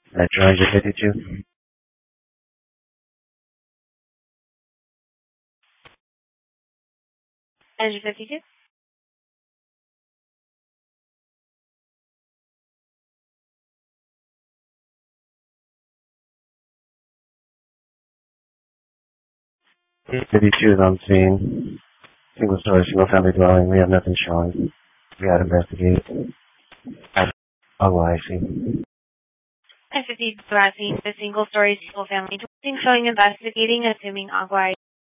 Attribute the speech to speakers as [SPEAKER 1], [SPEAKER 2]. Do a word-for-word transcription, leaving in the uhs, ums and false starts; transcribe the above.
[SPEAKER 1] Metro one fifty-two.
[SPEAKER 2] Engine fifty-two.
[SPEAKER 1] fifty-two is on scene. Single story, single family dwelling. We have nothing showing. We gotta investigate. Oh, I see.
[SPEAKER 2] ten fifty Grassy, the single story single family dwelling showing investigating assuming Agua